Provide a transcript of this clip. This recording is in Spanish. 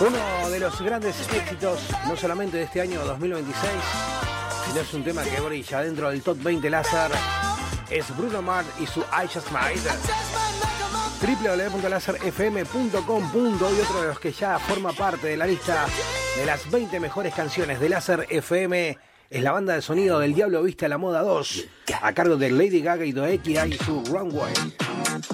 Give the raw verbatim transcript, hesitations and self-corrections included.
Uno de los grandes éxitos, no solamente de este año dos mil veintiséis, sino es un tema que brilla dentro del top veinte láser, es Bruno Mars y su I Just Might. doble u doble u doble u punto láser f m punto com punto y otro de los que ya forma parte de la lista de las veinte mejores canciones de Láser F M es la banda de sonido del Diablo Viste a la Moda dos, a cargo de Lady Gaga y Doeki y su Runway.